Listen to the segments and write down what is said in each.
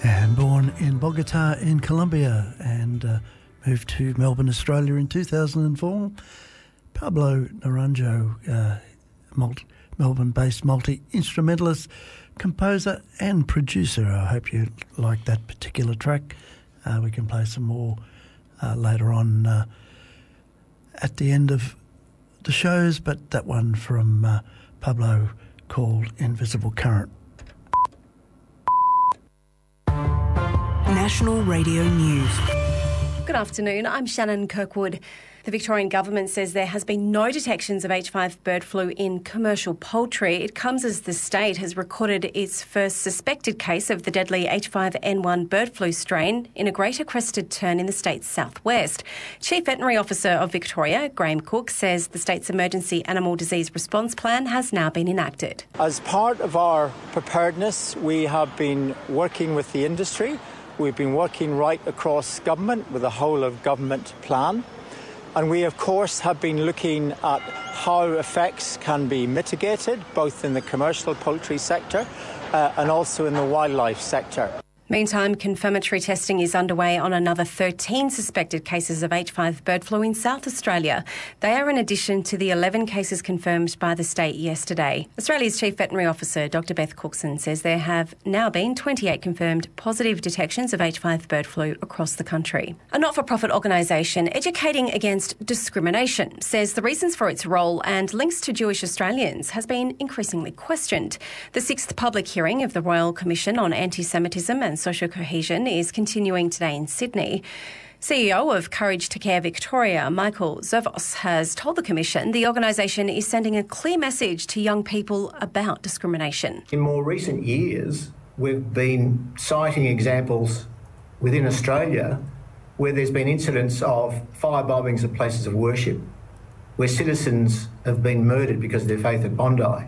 And born in Bogota in Colombia and moved to Melbourne, Australia in 2004. Pablo Naranjo, Melbourne-based multi-instrumentalist, composer and producer. I hope you like that particular track. We can play some more later on at the end of the shows, but that one from Pablo called Invisible Current. National Radio News. Good afternoon, I'm Shannon Kirkwood. The Victorian Government says there has been no detections of H5 bird flu in commercial poultry. It comes as the state has recorded its first suspected case of the deadly H5N1 bird flu strain in a greater crested tern in the state's southwest. Chief Veterinary Officer of Victoria, Graham Cook, says the state's emergency animal disease response plan has now been enacted. As part of our preparedness, we have been working with the industry. We've been working right across government with a whole of government plan. And we, of course, have been looking at how effects can be mitigated, both in the commercial poultry sector and also in the wildlife sector. Meantime, confirmatory testing is underway on another 13 suspected cases of H5 bird flu in South Australia. They are in addition to the 11 cases confirmed by the state yesterday. Australia's Chief Veterinary Officer, Dr Beth Cookson, says there have now been 28 confirmed positive detections of H5 bird flu across the country. A not-for-profit organisation educating against discrimination says the reasons for its role and links to Jewish Australians has been increasingly questioned. The 6th public hearing of the Royal Commission on Anti-Semitism and Social Cohesion is continuing today in Sydney. CEO of Courage to Care Victoria, Michael Zervos, has told the Commission the organisation is sending a clear message to young people about discrimination. In more recent years, we've been citing examples within Australia where there's been incidents of firebombings of places of worship, where citizens have been murdered because of their faith at Bondi.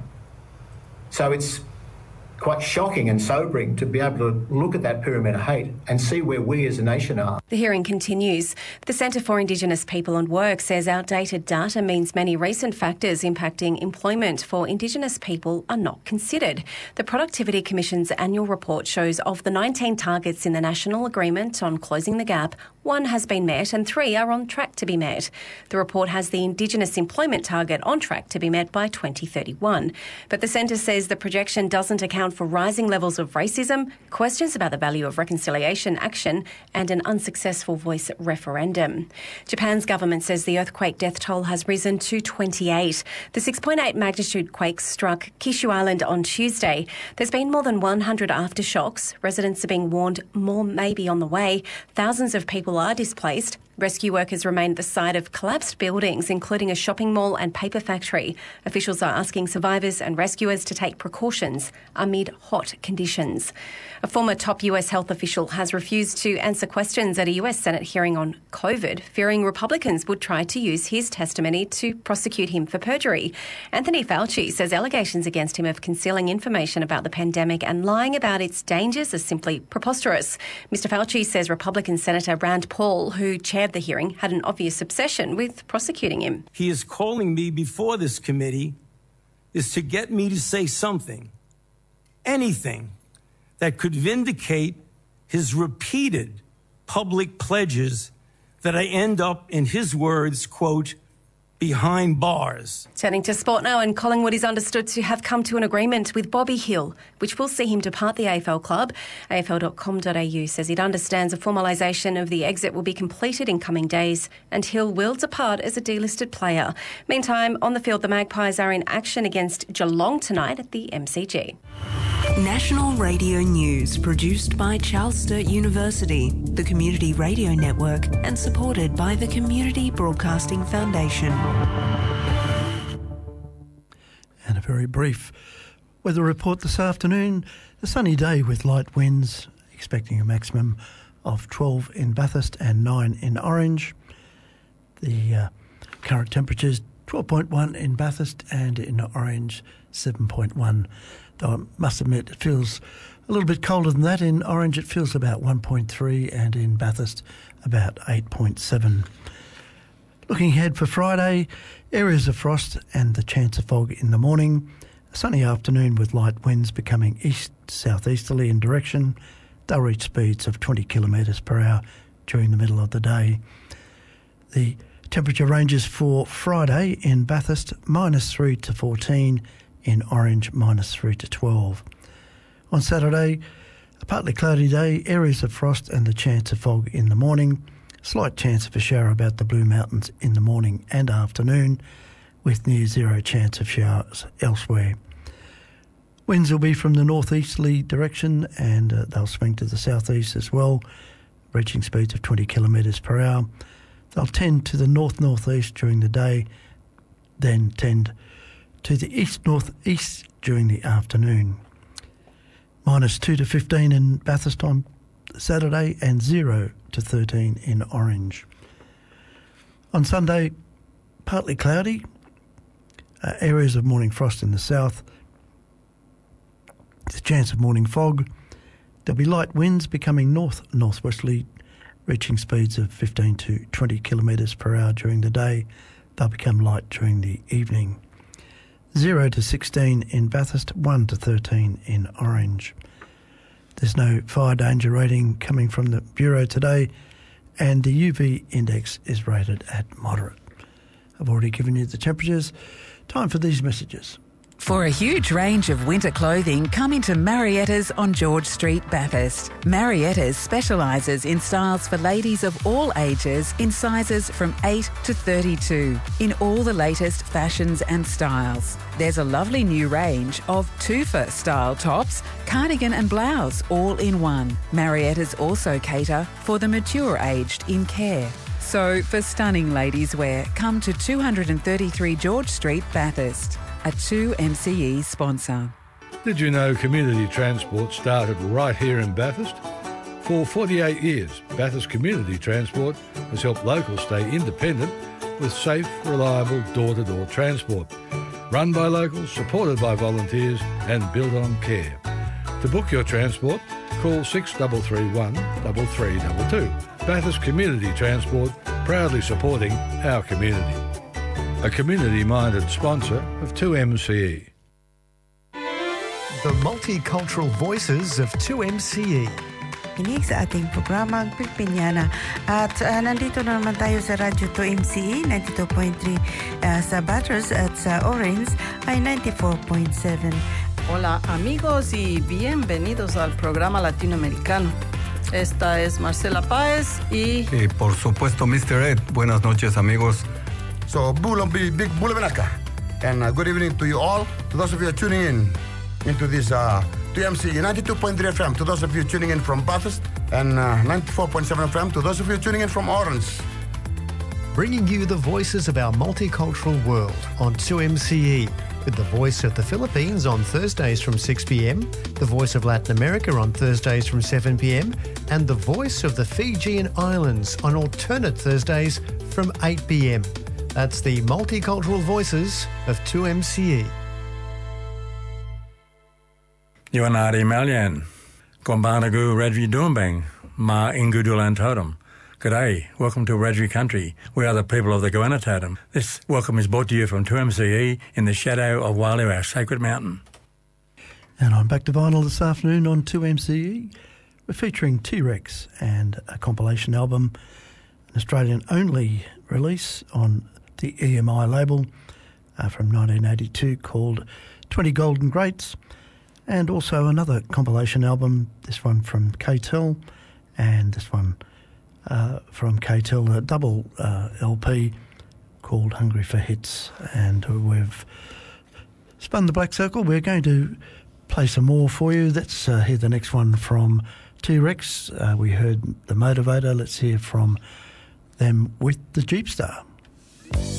So it's quite shocking and sobering to be able to look at that pyramid of hate and see where we as a nation are. The hearing continues. The Centre for Indigenous People and Work says outdated data means many recent factors impacting employment for Indigenous people are not considered. The Productivity Commission's annual report shows of the 19 targets in the National Agreement on Closing the Gap, 1 has been met and 3 are on track to be met. The report has the Indigenous employment target on track to be met by 2031. But the Centre says the projection doesn't account for rising levels of racism, questions about the value of reconciliation action and an unsuccessful voice referendum. Japan's government says the earthquake death toll has risen to 28. The 6.8 magnitude quake struck Kyushu Island on Tuesday. There's been more than 100 aftershocks. Residents are being warned more may be on the way. Thousands of people are displaced. Rescue workers remain at the site of collapsed buildings, including a shopping mall and paper factory. Officials are asking survivors and rescuers to take precautions amid hot conditions. A former top US health official has refused to answer questions at a US Senate hearing on COVID, fearing Republicans would try to use his testimony to prosecute him for perjury. Anthony Fauci says allegations against him of concealing information about the pandemic and lying about its dangers are simply preposterous. Mr Fauci says Republican Senator Rand Paul, who chaired the hearing, had an obvious obsession with prosecuting him. He is calling me before this committee is to get me to say something, anything, that could vindicate his repeated public pledges that I end up, in his words, quote, behind bars. Turning to sport now, and Collingwood is understood to have come to an agreement with Bobby Hill, which will see him depart the AFL club. AFL.com.au says it understands a formalisation of the exit will be completed in coming days, and Hill will depart as a delisted player. Meantime, on the field, the Magpies are in action against Geelong tonight at the MCG. National Radio News, produced by Charles Sturt University, the Community Radio Network, and supported by the Community Broadcasting Foundation. And a very brief weather report this afternoon. A sunny day with light winds, expecting a maximum of 12 in Bathurst and 9 in Orange. The current temperature is 12.1 in Bathurst and in Orange 7.1. Though I must admit it feels a little bit colder than that. In Orange it feels about 1.3 and in Bathurst about 8.7. Looking ahead for Friday, areas of frost and the chance of fog in the morning. A sunny afternoon with light winds becoming east-southeasterly in direction. They'll reach speeds of 20 kilometres per hour during the middle of the day. The temperature ranges for Friday in Bathurst, -3 to 14, in Orange, -3 to 12. On Saturday, a partly cloudy day, areas of frost and the chance of fog in the morning. Slight chance of a shower about the Blue Mountains in the morning and afternoon, with near zero chance of showers elsewhere. Winds will be from the northeasterly direction and they'll swing to the southeast as well, reaching speeds of 20 kilometres per hour. They'll tend to the north-northeast during the day, then tend to the east-northeast during the afternoon. -2 to 15 in Bathurst on Saturday and 0 to 13 in Orange. On Sunday, partly cloudy, areas of morning frost in the south. There's a chance of morning fog. There'll be light winds becoming north-northwesterly, reaching speeds of 15 to 20 kilometres per hour during the day. They'll become light during the evening. 0 to 16 in Bathurst, 1 to 13 in Orange. There's no fire danger rating coming from the Bureau today, and the UV index is rated at moderate. I've already given you the temperatures. Time for these messages. For a huge range of winter clothing, come into Marietta's on George Street, Bathurst. Marietta's specialises in styles for ladies of all ages in sizes from 8 to 32 in all the latest fashions and styles. There's a lovely new range of tufa style tops, cardigan and blouse all in one. Marietta's also cater for the mature aged in care. So for stunning ladies wear, come to 233 George Street, Bathurst. A 2MCE sponsor. Did you know community transport started right here in Bathurst? For 48 years, Bathurst Community Transport has helped locals stay independent with safe, reliable door-to-door transport. Run by locals, supported by volunteers and built on care. To book your transport, call 6331 3322. Bathurst Community Transport, proudly supporting our community. A community-minded sponsor of 2MCE. The Multicultural Voices of 2MCE. Kinig sa ating programang Pilipiniana at nandito na naman tayo sa Radyo 2MCE 92.3 sa Bathurst at sa Orange ay 94.7. Hola amigos y bienvenidos al programa latinoamericano. Esta es Marcela Páez y por supuesto Mr. Ed. Buenas noches amigos. So, Big Bulavanaka. And good evening to you all. To those of you tuning in into this 2MCE 92.3 FM. To those of you tuning in from Bathurst and 94.7 FM. To those of you tuning in from Orange. Bringing you the voices of our multicultural world on 2MCE. With the Voice of the Philippines on Thursdays from 6 p.m, the Voice of Latin America on Thursdays from 7 p.m, and the Voice of the Fijian Islands on alternate Thursdays from 8 p.m. That's the Multicultural Voices of 2MCE. Yuanari Malian, Gombanagu Radvi Doombang, Ma Ingudulan Totem. G'day, welcome to Wiradjuri country. We are the people of the Goanna Totem. This welcome is brought to you from 2MCE in the shadow of Walu, our sacred mountain. And I'm back to vinyl this afternoon on 2MCE. We're featuring T-Rex and a compilation album, an Australian-only release on the EMI label from 1982 called 20 Golden Greats, and also another compilation album, this one from K-Tel, and this one from K-Tel, a double LP called Hungry for Hits. And we've spun the black circle. We're going to play some more for you. Let's hear the next one from T-Rex. We heard The Motivator. Let's hear from them with the Jeepstar.